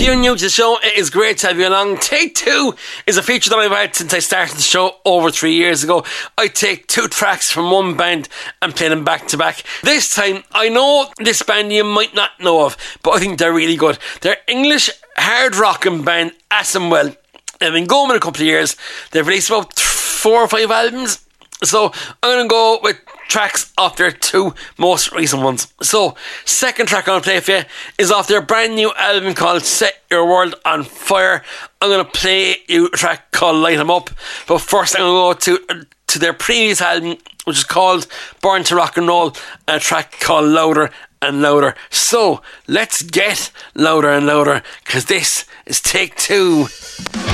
you're new to the show, it is great to have you along. Take Two is a feature that I've had since I started the show over 3 years ago. I take 2 tracks from one band and play them back to back. This time, I know this band you might not know of, but I think they're really good. They're English hard rocking band Asomwell. They've been going a couple of years. They've released about 4 or 5 albums. So I'm going to go with tracks off their 2 most recent ones. So, second track I'm going to play for you is off their brand new album called Set Your World on Fire. I'm going to play you a track called Light 'Em Up. But first I'm going to go to their previous album, which is called Born to Rock and Roll, and a track called Louder and Louder. So, let's get louder and louder, because this is Take Two.